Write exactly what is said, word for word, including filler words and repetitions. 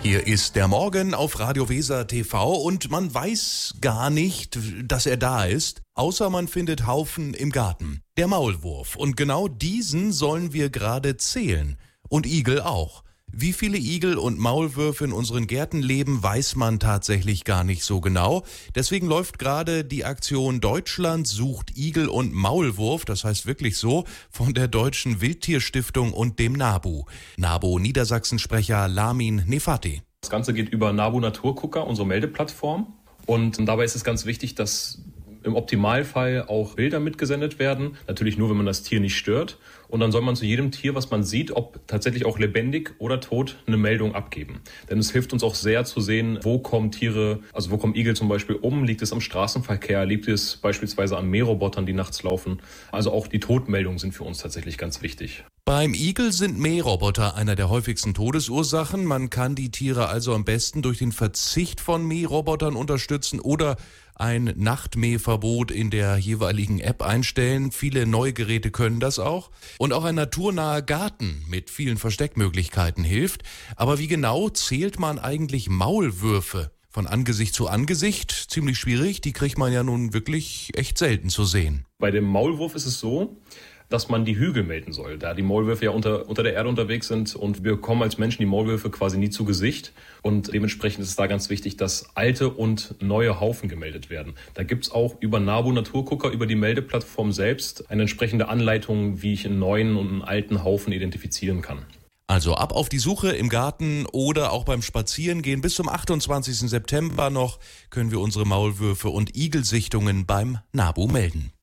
Hier ist der Morgen auf Radio Weser T V und man weiß gar nicht, dass er da ist, außer man findet Haufen im Garten. Der Maulwurf. Und genau diesen sollen wir gerade zählen. Und Igel auch. Wie viele Igel und Maulwürfe in unseren Gärten leben, weiß man tatsächlich gar nicht so genau. Deswegen läuft gerade die Aktion Deutschland sucht Igel und Maulwurf, das heißt wirklich so, von der Deutschen Wildtierstiftung und dem NABU. NABU-Niedersachsen-Sprecher Lamin Nefati. Das Ganze geht über NABU Naturgucker, unsere Meldeplattform. Und dabei ist es ganz wichtig, dass im Optimalfall auch Bilder mitgesendet werden. Natürlich nur, wenn man das Tier nicht stört. Und dann soll man zu jedem Tier, was man sieht, ob tatsächlich auch lebendig oder tot, eine Meldung abgeben. Denn es hilft uns auch sehr zu sehen, wo kommen Tiere, also wo kommen Igel zum Beispiel um, liegt es am Straßenverkehr, liegt es beispielsweise an Mährobotern, die nachts laufen. Also auch die Todmeldungen sind für uns tatsächlich ganz wichtig. Beim Igel sind Mähroboter einer der häufigsten Todesursachen. Man kann die Tiere also am besten durch den Verzicht von Mährobotern unterstützen oder ein Nachtmähverbot in der jeweiligen App einstellen. Viele neue Geräte können das auch. Und auch ein naturnaher Garten mit vielen Versteckmöglichkeiten hilft. Aber wie genau zählt man eigentlich Maulwürfe? Von Angesicht zu Angesicht ziemlich schwierig. Die kriegt man ja nun wirklich echt selten zu sehen. Bei dem Maulwurf ist es so, dass man die Hügel melden soll, da die Maulwürfe ja unter, unter der Erde unterwegs sind und wir kommen als Menschen die Maulwürfe quasi nie zu Gesicht und dementsprechend ist es da ganz wichtig, dass alte und neue Haufen gemeldet werden. Da gibt's auch über NABU Naturgucker, über die Meldeplattform selbst, eine entsprechende Anleitung, wie ich einen neuen und einen alten Haufen identifizieren kann. Also ab auf die Suche im Garten oder auch beim Spazierengehen. Bis zum achtundzwanzigsten September noch können wir unsere Maulwürfe und Igelsichtungen beim NABU melden.